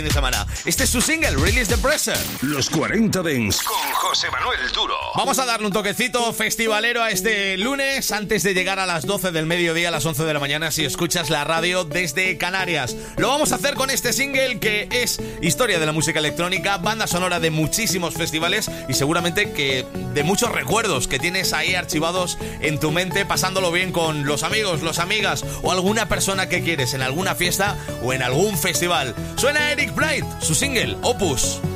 de semana. Este es su single, Release the Pressure. Los 40 Dents con José Manuel Duro. Vamos a darle un toquecito festivalero a este lunes antes de llegar a las 12 del mediodía, a las 11 de la mañana, si escuchas la radio desde Canarias. Lo vamos a hacer con este single que es historia de la música electrónica, banda sonora de muchísimos festivales y seguramente que de muchos recuerdos que tienes ahí archivados en tu mente, pasándolo bien con los amigos, las amigas o alguna persona que quieres en alguna fiesta o en algún festival. Suena Eric Bright, su single, Opus.